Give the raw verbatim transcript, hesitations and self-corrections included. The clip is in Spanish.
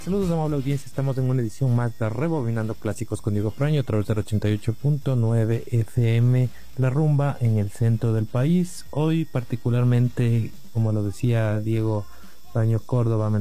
Saludos, amable audiencia. Estamos en una edición más de Rebobinando Clásicos con Diego Fraño a través del ochenta y ocho punto nueve F M, La Rumba, en el centro del país. Hoy particularmente, como lo decía Diego Fraño, Córdoba,